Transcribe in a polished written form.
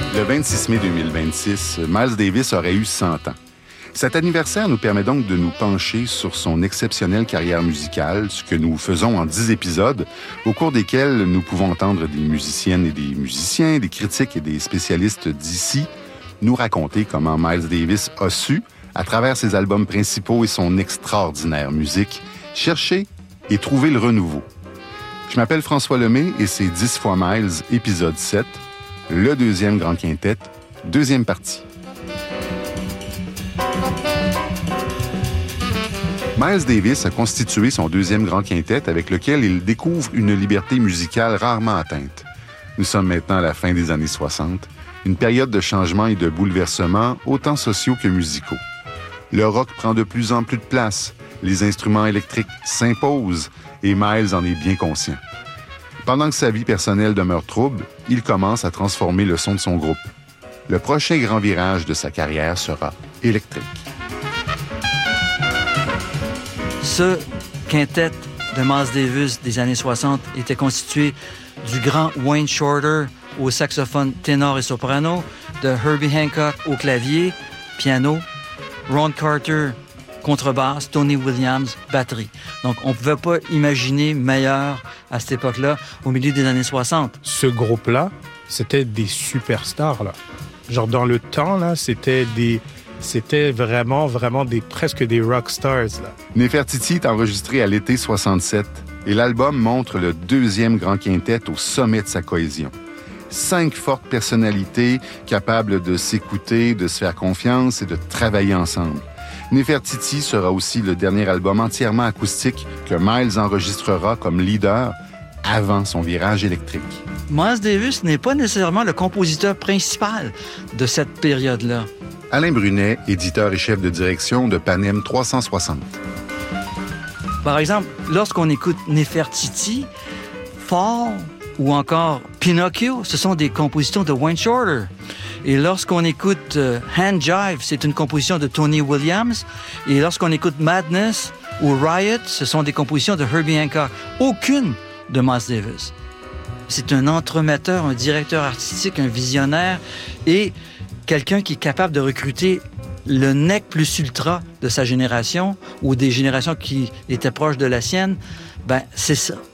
Le 26 mai 2026, Miles Davis aurait eu 100 ans. Cet anniversaire nous permet donc de nous pencher sur son exceptionnelle carrière musicale, ce que nous faisons en 10 épisodes, au cours desquels nous pouvons entendre des musiciennes et des musiciens, des critiques et des spécialistes d'ici nous raconter comment Miles Davis a su, à travers ses albums principaux et son extraordinaire musique, chercher et trouver le renouveau. Je m'appelle François Lemay et c'est 10 fois Miles, épisode 7, le deuxième grand quintet, deuxième partie. Miles Davis a constitué son deuxième grand quintet avec lequel il découvre une liberté musicale rarement atteinte. Nous sommes maintenant à la fin des années 60, une période de changement et de bouleversements autant sociaux que musicaux. Le rock prend de plus en plus de place, les instruments électriques s'imposent et Miles en est bien conscient. Pendant que sa vie personnelle demeure trouble, il commence à transformer le son de son groupe. Le prochain grand virage de sa carrière sera électrique. Ce quintet de Miles Davis des années 60 était constitué du grand Wayne Shorter au saxophone ténor et soprano, de Herbie Hancock au clavier, piano, Ron Carter, contrebasse, Tony Williams, batterie. Donc, on ne pouvait pas imaginer meilleur à cette époque-là, au milieu des années 60. Ce groupe-là, c'était des superstars, là. Genre, dans le temps, là, c'était vraiment presque des rockstars, là. Nefertiti est enregistré à l'été 67 et l'album montre le deuxième grand quintet au sommet de sa cohésion. 5 fortes personnalités capables de s'écouter, de se faire confiance et de travailler ensemble. Nefertiti sera aussi le dernier album entièrement acoustique que Miles enregistrera comme leader avant son virage électrique. Miles Davis n'est pas nécessairement le compositeur principal de cette période-là. Alain Brunet, éditeur et chef de direction de Panem 360. Par exemple, lorsqu'on écoute Nefertiti, Fall ou encore Pinocchio, ce sont des compositions de Wayne Shorter. Et lorsqu'on écoute Hand Jive, c'est une composition de Tony Williams. Et lorsqu'on écoute Madness ou Riot, ce sont des compositions de Herbie Hancock. Aucune de Miles Davis. C'est un entremetteur, un directeur artistique, un visionnaire et quelqu'un qui est capable de recruter le nec plus ultra de sa génération ou des générations qui étaient proches de la sienne. Ben, c'est ça.